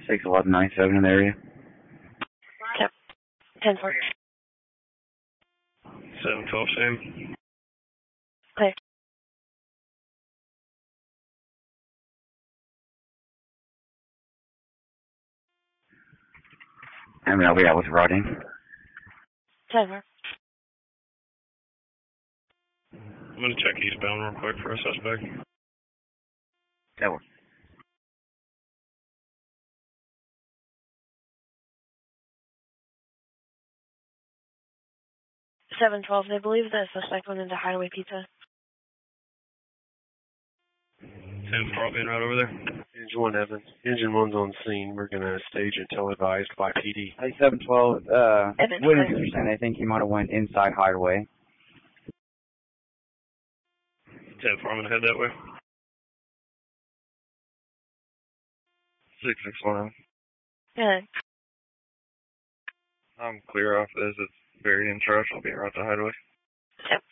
61197 in the area. 10-4. 712, same. Clear. I mean, I'll be out with routing. 10-4. I'm going to check eastbound real quick for a suspect. That works. 712. They believe the suspect went into Hideaway Pizza. 10-4, being right over there. Engine 1, Evans. Engine 1's on scene. We're going to stage until advised by PD. Hey, 712, Evans, witness clear. percent, I think he might have went inside Hideaway. 10-4, I'm going to head that way. 661. Yeah. I'm clear off this. It's very in charge. I'll be right at the Hideaway. Yep.